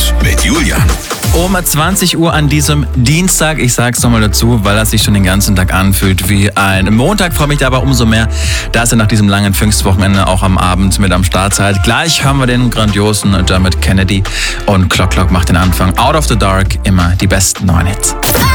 Nacht mit Julian. Um 20 Uhr an diesem Dienstag, ich sag's nochmal dazu, weil er sich schon den ganzen Tag anfühlt wie ein Montag, freue mich aber umso mehr, dass er nach diesem langen Pfingstwochenende auch am Abend mit am Start seid. Gleich haben wir den grandiosen Dermot Kennedy und Clock Clock macht den Anfang. Out of the Dark, immer die besten neuen Hits.